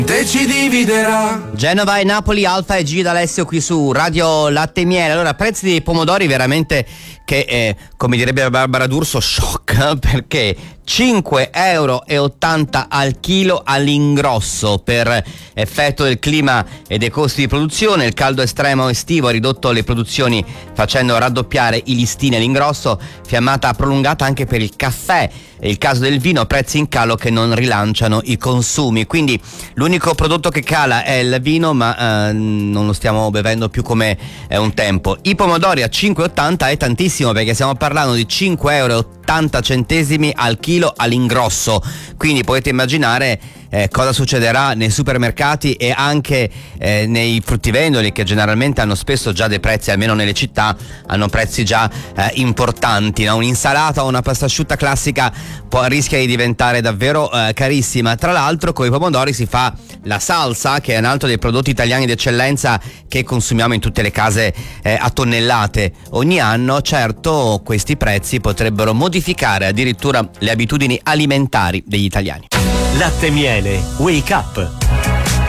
ci dividerà. Genova e Napoli, Alfa e G d'Alessio qui su Radio Latte e Miele. Allora, prezzi dei pomodori veramente che, come direbbe Barbara D'Urso, shock, perché 5,80 € al chilo all'ingrosso per effetto del clima e dei costi di produzione. Il caldo estremo estivo ha ridotto le produzioni facendo raddoppiare i listini all'ingrosso, fiammata prolungata anche per il caffè. È il caso del vino, prezzi in calo che non rilanciano i consumi, quindi l'unico prodotto che cala è il vino, ma non lo stiamo bevendo più come un tempo. I pomodori a 5,80 è tantissimo, perché stiamo parlando di 5,80 € al chilo all'ingrosso, quindi potete immaginare cosa succederà nei supermercati e anche nei fruttivendoli, che generalmente hanno spesso già dei prezzi, almeno nelle città, hanno prezzi già importanti, no? Un'insalata o una pasta asciutta classica rischia di diventare davvero carissima. Tra l'altro con i pomodori si fa la salsa, che è un altro dei prodotti italiani d'eccellenza che consumiamo in tutte le case a tonnellate ogni anno. Certo, questi prezzi potrebbero modificare addirittura le abitudini alimentari degli italiani. Latte e Miele, Wake Up.